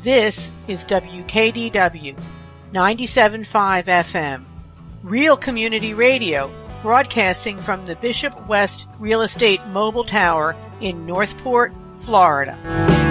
This is WKDW 97.5 FM, Real Community Radio, broadcasting from the Bishop West Real Estate Mobile Tower in Northport, Florida.